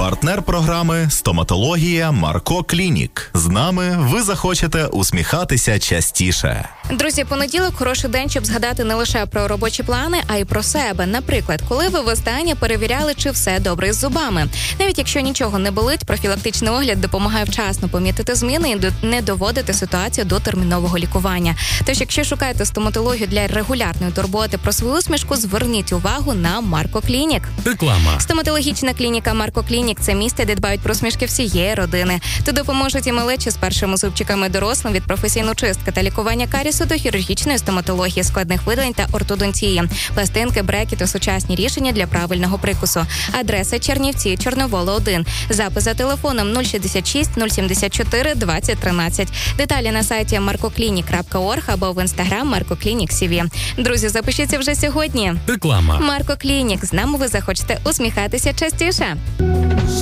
Партнер програми «Стоматологія Марко Клінік». З нами ви захочете усміхатися частіше. Друзі, понеділок – хороший день, щоб згадати не лише про робочі плани, а й про себе. Наприклад, коли ви востаннє перевіряли, чи все добре з зубами. Навіть якщо нічого не болить, профілактичний огляд допомагає вчасно помітити зміни і не доводити ситуацію до термінового лікування. Тож, якщо шукаєте стоматологію для регулярної турботи про свою усмішку, зверніть увагу на Марко Клінік. Реклама. Стоматологічна клініка Марко Клінік – це місце, де дбають про усмішки всієї родини. Тут допоможуть і малечі з першими зубчиками дорослим від професійної чистки та лікування карісу до хірургічної стоматології, складних видалень та ортодонтії, пластинки, брекети, сучасні рішення для правильного прикусу. Адреса: Чернівці, Чорновола 1. Запис за телефоном 066 074 2013. Деталі на сайті markoclinic.org або в інстаграм Marco Clinic CV. Друзі, запишіться вже сьогодні. Реклама. Марко Клінік. З нами ви захочете усміхатися частіше.